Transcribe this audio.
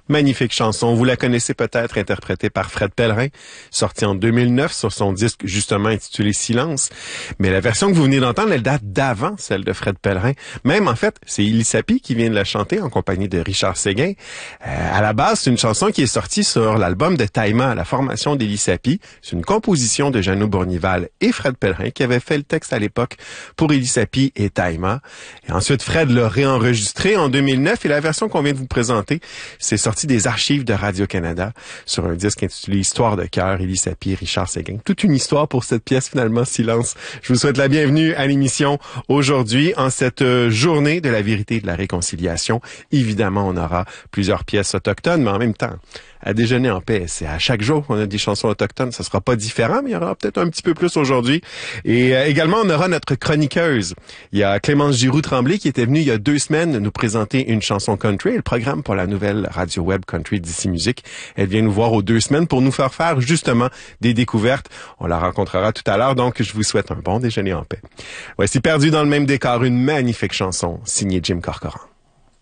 Magnifique chanson, vous la connaissez peut-être, interprétée par Fred Pellerin, sortie en 2009 sur son disque justement intitulé Silence. Mais la version que vous venez d'entendre, elle date d'avant celle de Fred Pellerin. Même en fait, c'est Élie Sapi qui vient de la chanter en compagnie de Richard Séguin. À la base, c'est une chanson qui est sortie sur l'album de Taïma, la formation d'Élie Sapi. C'est une composition de Jeannot Bournival et Fred Pellerin qui avait fait le texte à l'époque pour Élie Sapi et Taïma. Et ensuite, Fred l'a réenregistré en 2009 et la version qu'on vient de vous présenter, c'est sorti des archives de Radio-Canada sur un disque intitulé Histoire de cœur, Élie Sapi, Richard Séguin. Toute une histoire pour cette pièce finalement, Silence. Je vous souhaite la bienvenue à l'émission aujourd'hui en cette journée de la vérité et de la réconciliation. Évidemment, on aura plusieurs pièces autochtones, mais en même temps, à déjeuner en paix, c'est à chaque jour qu'on a des chansons autochtones. Ça sera pas différent, mais il y aura peut-être un petit peu plus aujourd'hui. Et également, on aura notre chroniqueuse. Il y a Clémence Giroux-Tremblay qui était venue il y a 2 semaines nous présenter une chanson country et le programme pour la nouvelle radio web country d'ici Musique. Elle vient nous voir aux 2 semaines pour nous faire justement des découvertes. On la rencontrera tout à l'heure, donc je vous souhaite un bon déjeuner en paix. Voici Perdu dans le même décor, une magnifique chanson signée Jim Corcoran.